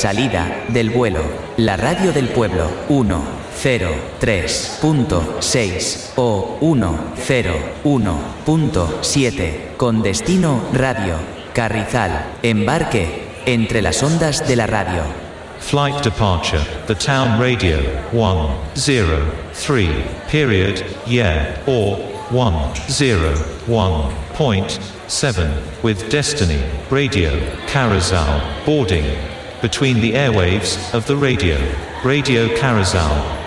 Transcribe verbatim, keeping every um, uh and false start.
Salida del vuelo. La radio del pueblo. uno cero tres punto seis o uno cero uno punto siete. Con destino radio. Carrizal. Embarque entre las ondas de la radio. Flight departure, the town radio, one zero three, period, yeah, or one zero one point seven, with destiny, radio, Carrizal, boarding, between the airwaves of the radio, Radio Carrizal.